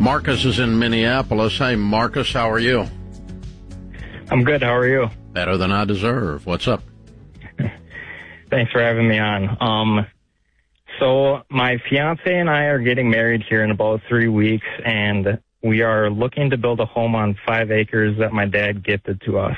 Marcus is in Minneapolis. Hey, Marcus, how are you? I'm good. How are you? Better than I deserve. What's up? Thanks for having me on. So my fiance and I are getting married here in about 3 weeks, and we are looking to build a home on 5 acres that my dad gifted to us.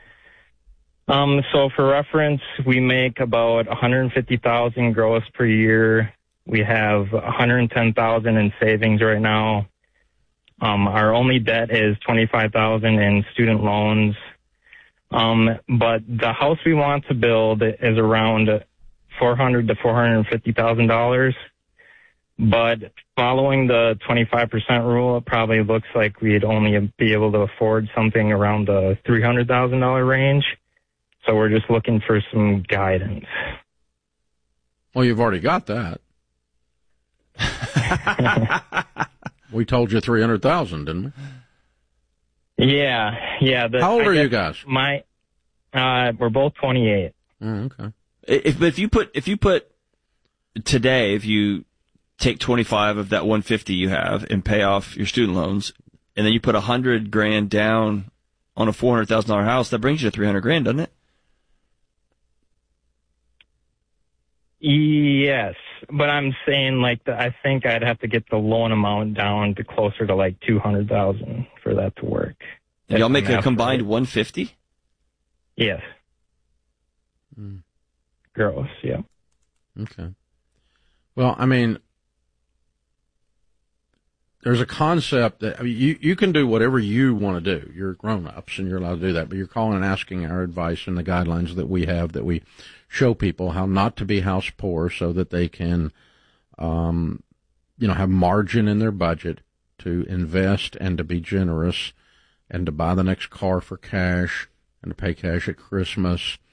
So for reference, we make about $150,000 gross per year. We have $110,000 in savings right now. Our only debt is $25,000 in student loans. But the house we want to build is around $400,000 to $450,000. But following the 25% rule, it probably looks like we'd only be able to afford something around the $300,000 range. So we're just looking for some guidance. Well, you've already got that. We told you 300,000, didn't we? Yeah. How old are you guys? We're both 28. Okay. If you put today, if you take 25 of that 150 you have and pay off your student loans, and then you put $100,000 down on a $400,000 house, that brings you to $300,000, doesn't it? Yes, but I'm saying I think I'd have to get the loan amount down to closer to like $200,000 for that to work. And y'all make a combined 150? Yes. Gross, yeah. Okay. Well, I mean, there's a concept that you can do whatever you want to do. You're grown-ups and you're allowed to do that, but you're calling and asking our advice and the guidelines that we have, that we show people how not to be house poor so that they can, have margin in their budget to invest and to be generous and to buy the next car for cash and to pay cash at Christmas